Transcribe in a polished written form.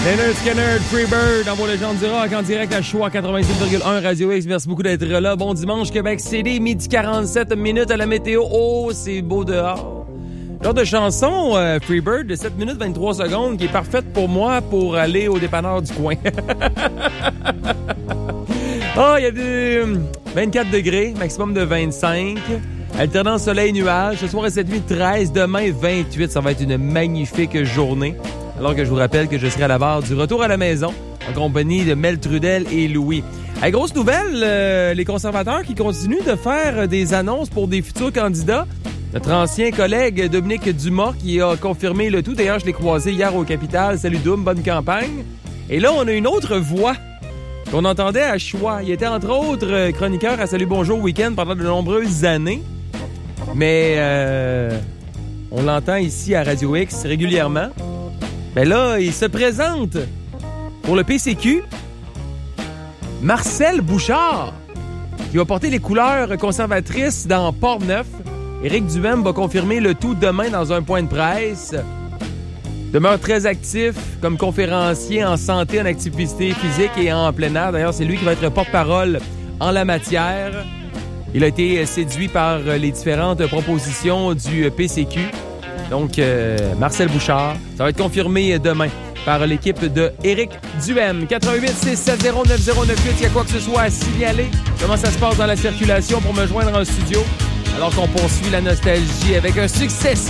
Leonard Skinner, Freebird, en voix légende du rock, en direct à Choix 87,1 Radio X. Merci beaucoup d'être là. Bon dimanche, Québec CD, midi 47 minutes à la météo. Oh, c'est beau dehors. Genre de chanson, Freebird, de 7 minutes 23 secondes, qui est parfaite pour moi pour aller au dépanneur du coin. Oh, il y a des 24 degrés, maximum de 25. Alternant soleil-nuage. Ce soir et cette nuit, 13. Demain, 28. Ça va être une magnifique journée. Alors que je vous rappelle que je serai à la barre du retour à la maison en compagnie de Mel Trudel et Louis. Hey, grosse nouvelle, les conservateurs qui continuent de faire des annonces pour des futurs candidats. Notre ancien collègue Dominique Dumas qui a confirmé le tout. D'ailleurs, je l'ai croisé hier au Capitole. Salut Dom, bonne campagne. Et là, on a une autre voix qu'on entendait à Choix. Il était entre autres chroniqueur à Salut Bonjour Week-end pendant de nombreuses années. Mais on l'entend ici à Radio X régulièrement. Ben là, il se présente pour le PCQ. Marcel Bouchard, qui va porter les couleurs conservatrices dans Port-Neuf. Éric Duhem va confirmer le tout demain dans un point de presse. Demeure très actif comme conférencier en santé, en activité physique et en plein air. D'ailleurs, c'est lui qui va être porte-parole en la matière. Il a été séduit par les différentes propositions du PCQ. Donc, Marcel Bouchard, ça va être confirmé demain par l'équipe de Éric Duhem. 88-670-9098, il y a quoi que ce soit à signaler. Comment ça se passe dans la circulation pour me joindre en studio alors qu'on poursuit la nostalgie avec un succès